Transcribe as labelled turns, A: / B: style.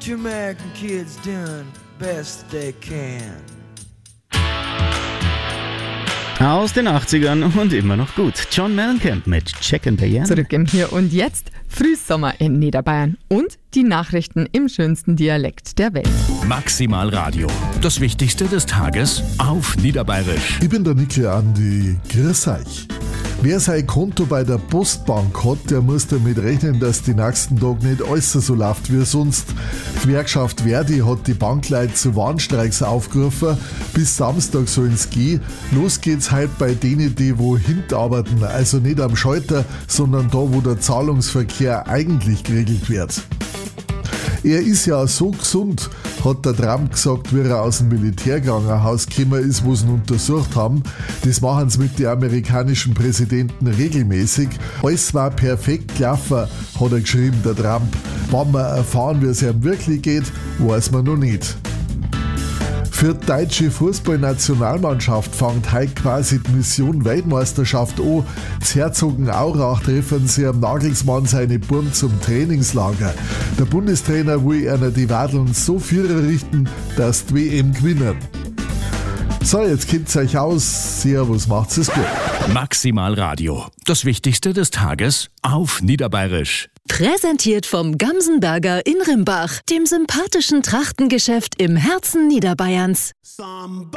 A: Two American kids doing best they can.
B: Aus den 80ern und immer noch gut. John Mellencamp mit Check and Diane.
C: Zurück im Hier und Jetzt. Frühsommer in Niederbayern und die Nachrichten im schönsten Dialekt der Welt.
D: Maximal Radio. Das Wichtigste des Tages auf Niederbayerisch.
E: Ich bin der Nickel Andi. Grüß euch. Wer sein Konto bei der Postbank hat, der muss damit rechnen, dass die nächsten Tage nicht alles so läuft wie sonst. Die Gewerkschaft Verdi hat die Bankleute zu Warnstreiks aufgerufen. Bis Samstag sollen es gehen. Los geht's heute bei denen, die wo hintarbeiten. Also nicht am Schalter, sondern da, wo der Zahlungsverkehr eigentlich geregelt wird. Er ist ja so gesund, hat der Trump gesagt, wie er aus dem Militärkrankenhaus gekommen ist, wo sie ihn untersucht haben. Das machen sie mit den amerikanischen Präsidenten regelmäßig. Alles war perfekt gelaufen, hat er geschrieben, der Trump. Wann wir erfahren, wie es ihm wirklich geht, weiß man noch nicht. Für die deutsche Fußballnationalmannschaft fängt heute quasi die Mission Weltmeisterschaft an. Z Herzogenaurach treffen sie am Nagelsmann seine Buben zum Trainingslager. Der Bundestrainer will einer die Wadeln so Führer richten, dass die WM gewinnen. So, jetzt kennt's euch aus. Servus, macht's es gut.
D: Maximal Radio. Das Wichtigste des Tages auf Niederbayerisch.
F: Präsentiert vom Gamsenberger in Rimbach, dem sympathischen Trachtengeschäft im Herzen Niederbayerns.